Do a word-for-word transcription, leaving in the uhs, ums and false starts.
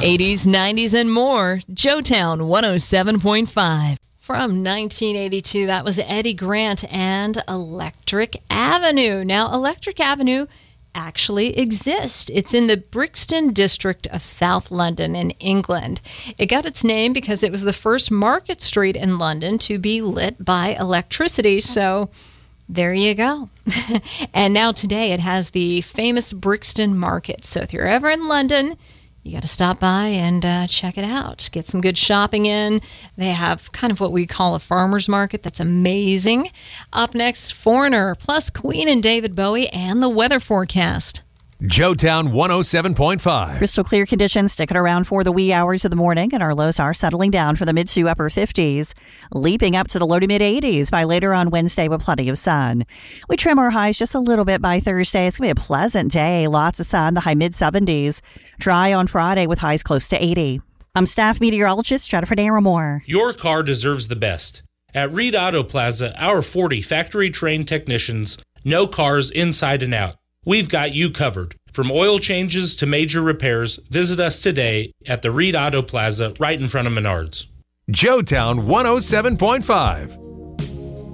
eighties, nineties, and more. Joetown one oh seven point five. From nineteen eighty-two, that was Eddie Grant and Electric Avenue. Now, Electric Avenue actually exists. It's in the Brixton district of South London in England. It got its name because it was the first market street in London to be lit by electricity. So there you go. And now today it has the famous Brixton Market. So if you're ever in London, you got to stop by and uh, check it out. Get some good shopping in. They have kind of what we call a farmer's market. That's amazing. Up next, Foreigner, plus Queen and David Bowie, and the weather forecast. Joetown one oh seven point five. Crystal clear conditions sticking around for the wee hours of the morning, and our lows are settling down for the mid to upper fifties, leaping up to the low to mid eighties by later on Wednesday with plenty of sun. We trim our highs just a little bit by Thursday. It's going to be a pleasant day. Lots of sun, the high mid seventies. Dry on Friday with highs close to eighty. I'm staff meteorologist Jennifer Naramore. Your car deserves the best. At Reed Auto Plaza, our forty factory-trained technicians know cars inside and out. We've got you covered. From oil changes to major repairs, visit us today at the Reed Auto Plaza right in front of Menards. Joetown one oh seven point five.